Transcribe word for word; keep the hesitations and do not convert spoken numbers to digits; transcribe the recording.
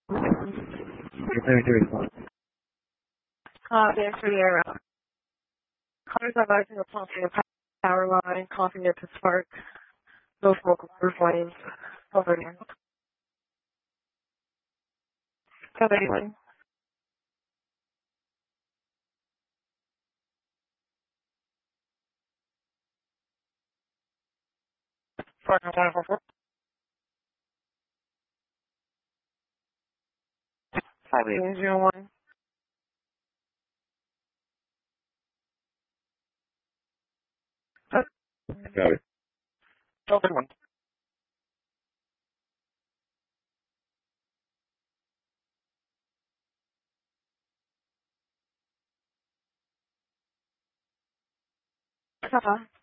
Very, very fun. Uh, the exterior uh, cars are rising upon the power line, causing it to spark those local roof flames over here. So anyway. five eight zero one. Got it. Open one. Uh-huh.